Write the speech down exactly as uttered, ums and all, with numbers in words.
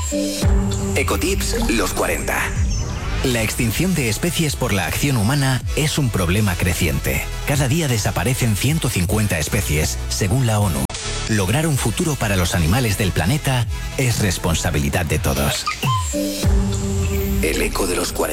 Ecotips los cuarenta. La extinción de especies por la acción humana es un problema creciente. Cada día desaparecen ciento cincuenta especies, según la ONU. Lograr un futuro para los animales del planeta es responsabilidad de todos. El eco de los cuarenta.